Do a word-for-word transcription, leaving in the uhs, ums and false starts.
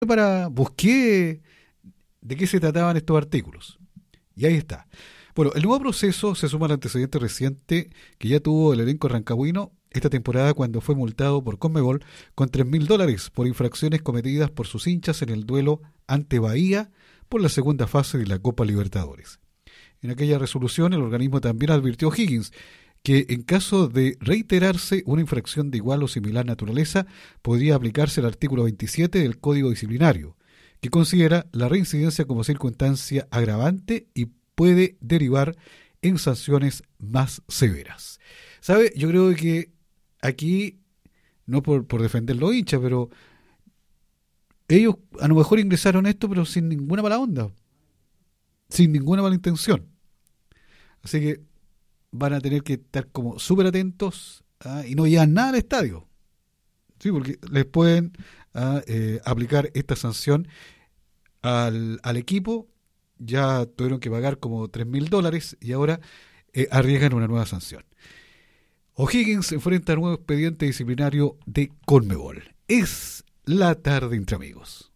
para busqué de qué se trataban estos artículos. Y ahí está. Bueno, el nuevo proceso se suma al antecedente reciente que ya tuvo el elenco rancagüino esta temporada cuando fue multado por Conmebol con tres mil dólares por infracciones cometidas por sus hinchas en el duelo ante Bahía por la segunda fase de la Copa Libertadores. En aquella resolución el organismo también advirtió a O'Higgins que en caso de reiterarse una infracción de igual o similar naturaleza podría aplicarse el artículo veintisiete del Código Disciplinario, que considera la reincidencia como circunstancia agravante y puede derivar en sanciones más severas. ¿Sabe? Yo creo que aquí, no por, por defender los hinchas, pero ellos a lo mejor ingresaron esto, pero sin ninguna mala onda, sin ninguna mala intención. Así que van a tener que estar como súper atentos, ¿ah? Y no llevan nada al estadio. Sí, porque les pueden ¿ah? eh, aplicar esta sanción al, al equipo. Ya tuvieron que pagar como tres mil dólares y ahora eh, arriesgan una nueva sanción. O'Higgins enfrenta a nuevo expediente disciplinario de Conmebol. Es la tarde entre amigos.